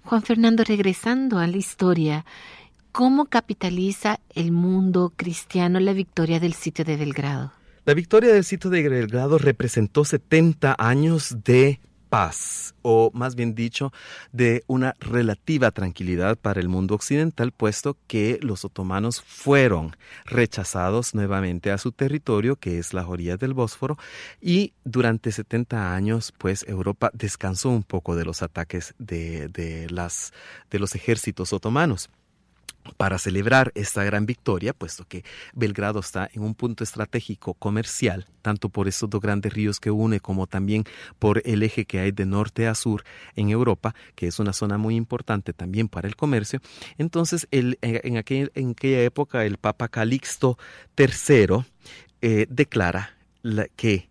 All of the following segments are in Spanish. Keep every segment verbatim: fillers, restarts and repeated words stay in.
Juan Fernando, regresando a la historia, ¿cómo capitaliza el mundo cristiano la victoria del sitio de Belgrado? La victoria del sitio de Belgrado representó setenta años de paz, o más bien dicho, de una relativa tranquilidad para el mundo occidental, puesto que los otomanos fueron rechazados nuevamente a su territorio, que es la orilla del Bósforo, y durante setenta años, pues, Europa descansó un poco de los ataques de, de, las, de los ejércitos otomanos. Para celebrar esta gran victoria, puesto que Belgrado está en un punto estratégico comercial, tanto por esos dos grandes ríos que une, como también por el eje que hay de norte a sur en Europa, que es una zona muy importante también para el comercio. Entonces, el, en, aquel, en aquella época, el Papa Calixto tercero eh, declara la, que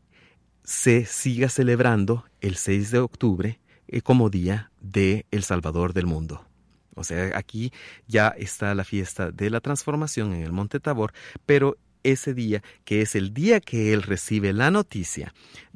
se siga celebrando el seis de octubre eh, como Día de El Salvador del Mundo. O sea, aquí ya está la fiesta de la transformación en el Monte Tabor, pero ese día, que es el día que él recibe la noticia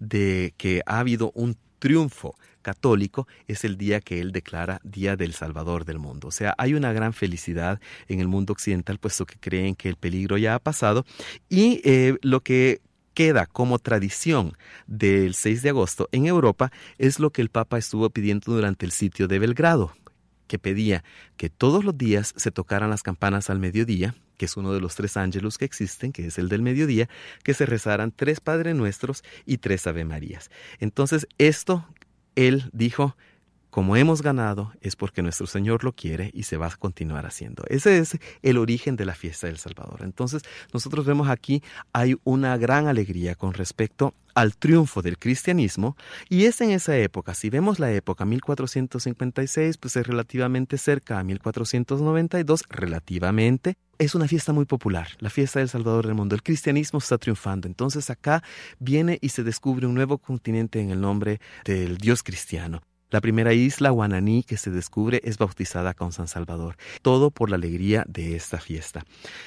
de que ha habido un triunfo católico, es el día que él declara Día del Salvador del Mundo. O sea, hay una gran felicidad en el mundo occidental, puesto que creen que el peligro ya ha pasado, y eh, lo que queda como tradición del seis de agosto en Europa es lo que el Papa estuvo pidiendo durante el sitio de Belgrado, que pedía que todos los días se tocaran las campanas al mediodía, que es uno de los tres ángelus que existen, que es el del mediodía, que se rezaran tres Padre Nuestros y tres Ave Marías. Entonces, esto, él dijo, como hemos ganado, es porque nuestro Señor lo quiere y se va a continuar haciendo. Ese es el origen de la fiesta del Salvador. Entonces, nosotros vemos aquí, hay una gran alegría con respecto al triunfo del cristianismo, y es en esa época, si vemos la época mil cuatrocientos cincuenta y seis, pues es relativamente cerca a mil cuatrocientos noventa y dos, relativamente, es una fiesta muy popular, la fiesta del Salvador del Mundo. El cristianismo está triunfando, entonces acá viene y se descubre un nuevo continente en el nombre del Dios cristiano. La primera isla, Guananí, que se descubre es bautizada con San Salvador, todo por la alegría de esta fiesta.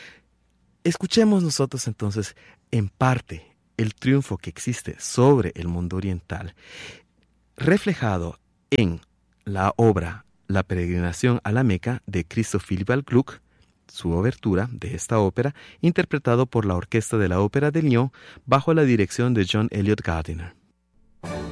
Escuchemos nosotros entonces, en parte, el triunfo que existe sobre el mundo oriental, reflejado en la obra La peregrinación a la Meca de Christoph Willibald Gluck, su obertura de esta ópera, interpretado por la Orquesta de la Ópera de Lyon bajo la dirección de John Eliot Gardiner.